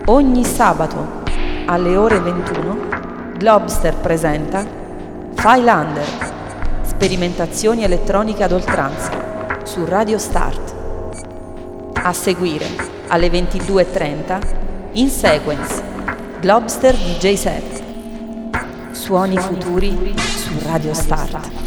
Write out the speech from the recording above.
Ogni sabato alle ore 21 Globster presenta Phylander, sperimentazioni elettroniche ad oltranza su Radio Start. A seguire alle 22:30 In Sequence Globster DJ set. Suoni futuri su Radio Start.